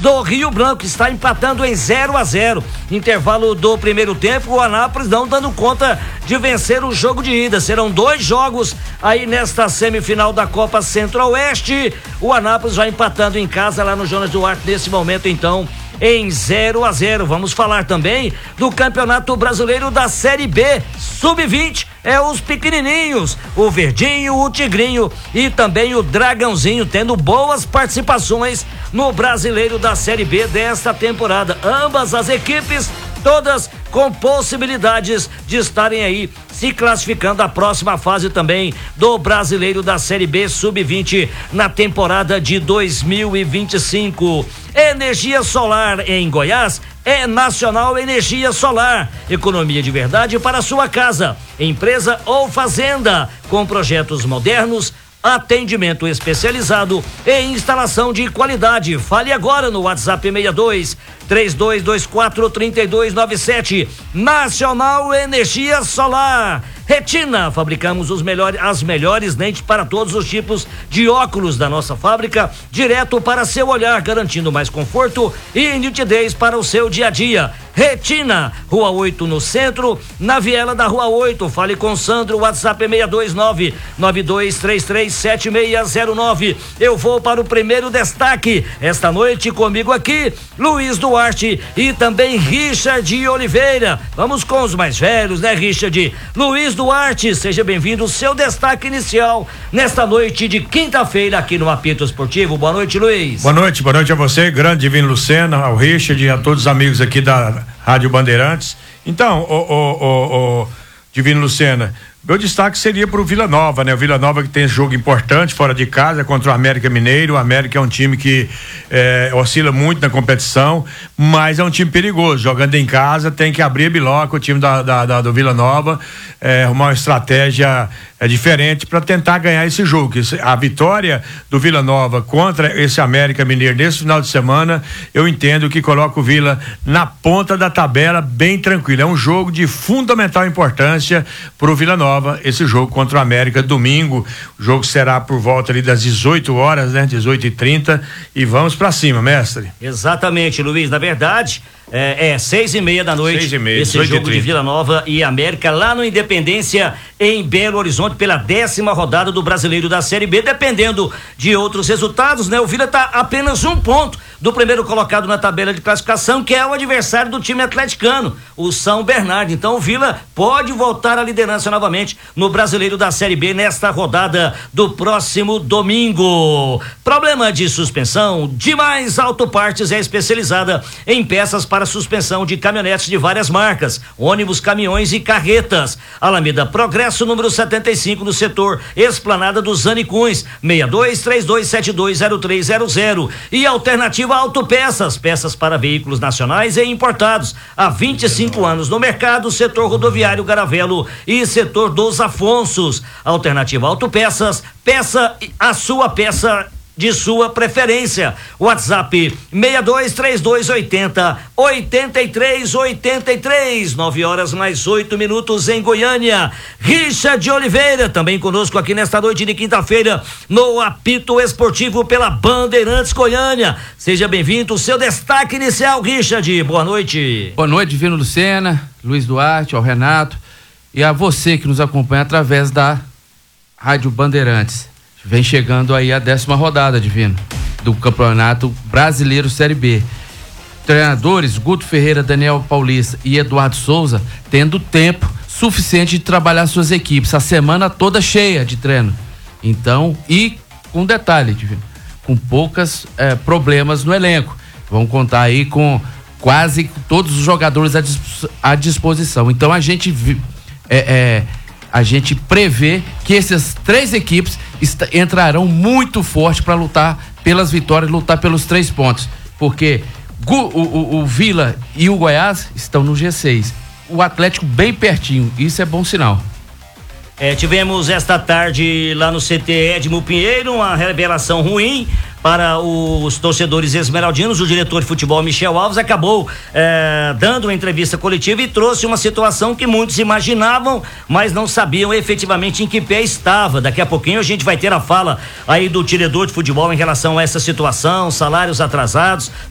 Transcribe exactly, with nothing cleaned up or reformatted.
do Rio Branco, está empatando em zero a zero. Intervalo do primeiro tempo, o Anápolis não dando conta de vencer o jogo de ida. Serão dois jogos aí nesta semifinal da Copa Centro-Oeste. O Anápolis vai empatando em casa lá no Jonas Duarte nesse momento, então, em zero a zero. Vamos falar também do Campeonato Brasileiro da Série B, sub vinte, é os pequenininhos, o Verdinho, o Tigrinho e também o Dragãozinho, tendo boas participações no Brasileiro da Série B desta temporada. Ambas as equipes, todas com possibilidades de estarem aí se classificando à próxima fase também do Brasileiro da Série B sub vinte na temporada de dois mil e vinte e cinco. Energia solar em Goiás é Nacional Energia Solar, economia de verdade para sua casa, empresa ou fazenda, com projetos modernos, atendimento especializado e instalação de qualidade. Fale agora no WhatsApp seis dois, três dois dois quatro, três dois nove sete. Nacional Energia Solar. Retina, fabricamos os melhores, as melhores lentes para todos os tipos de óculos da nossa fábrica, direto para seu olhar, garantindo mais conforto e nitidez para o seu dia a dia. Retina, Rua oito no centro, na viela da Rua oito. Fale com Sandro, WhatsApp seis dois nove, nove dois três três sete seis zero nove. Eu vou para o primeiro destaque esta noite, comigo aqui Luiz Duarte e também Richard Oliveira. Vamos com os mais velhos, né, Richard? Luiz Duarte, seja bem-vindo, seu destaque inicial nesta noite de quinta-feira aqui no Apito Esportivo. Boa noite, Luiz. Boa noite, boa noite a você, grande Divino Lucena, ao Richard e a todos os amigos aqui da Rádio Bandeirantes. Então, o, o, o, o Divino Lucena, meu destaque seria para o Vila Nova, né? O Vila Nova que tem esse jogo importante fora de casa contra o América Mineiro. O América é um time que é, oscila muito na competição, mas é um time perigoso. Jogando em casa, tem que abrir biloca o time da, da, da, do Vila Nova, é, arrumar uma estratégia é, diferente para tentar ganhar esse jogo. A vitória do Vila Nova contra esse América Mineiro nesse final de semana, eu entendo que coloca o Vila na ponta da tabela, bem tranquilo. É um jogo de fundamental importância para o Vila Nova. Esse jogo contra o América, domingo. O jogo será por volta ali das dezoito horas, né? dezoito e trinta, e vamos pra cima, mestre. Exatamente, Luiz. Na verdade, é, é seis e meia da noite. Seis e meia, esse jogo de Vila Nova e América lá no Independência, em Belo Horizonte, pela décima rodada do Brasileiro da Série B. Dependendo de outros resultados, né? O Vila tá apenas um ponto do primeiro colocado na tabela de classificação, que é o adversário do time atleticano, o São Bernardo. Então o Vila pode voltar à liderança novamente no Brasileiro da Série B nesta rodada do próximo domingo. Problema de suspensão, Demais Autopartes é especializada em peças para suspensão de caminhonetes de várias marcas, ônibus, caminhões e carretas. Alameda Progresso, número setenta e cinco, no setor Esplanada dos Anicões, seis dois três dois sete dois zero três zero zero. E Alternativa Autopeças, peças para veículos nacionais e importados, há vinte e cinco anos no mercado, setor rodoviário Garavelo e setor dos Afonsos. Alternativa Autopeças, peça a sua peça de sua preferência. WhatsApp seis dois três dois oito zero oito três oito três, nove horas mais oito minutos em Goiânia. Richard Oliveira também conosco aqui nesta noite de quinta-feira no Apito Esportivo pela Bandeirantes Goiânia. Seja bem-vindo, seu destaque inicial, Richard. Boa noite. Boa noite, Divino Lucena, Luiz Duarte, ao Renato e a você que nos acompanha através da Rádio Bandeirantes. Vem chegando aí a décima rodada, Divino, do Campeonato Brasileiro Série B. Treinadores Guto Ferreira, Daniel Paulista e Eduardo Souza tendo tempo suficiente de trabalhar suas equipes, a semana toda cheia de treino. Então, e com detalhe, Divino, com poucos eh, problemas no elenco. Vamos contar aí com quase todos os jogadores à, disp- à disposição. Então a gente vi, é, é, a gente prevê que essas três equipes est- entrarão muito forte para lutar pelas vitórias, lutar pelos três pontos, porque o, o, o Vila e o Goiás estão no G seis, o Atlético bem pertinho, isso é bom sinal. É, tivemos esta tarde lá no C T Edmo Pinheiro uma revelação ruim para os torcedores esmeraldinos. O diretor de futebol Michel Alves acabou é, dando uma entrevista coletiva e trouxe uma situação que muitos imaginavam, mas não sabiam efetivamente em que pé estava. Daqui a pouquinho a gente vai ter a fala aí do diretor de futebol em relação a essa situação, salários atrasados.